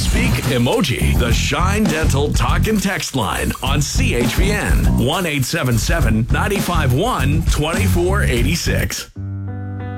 Speak emoji. The Shine Dental talk and text line on CHPN 1-877-951-2486.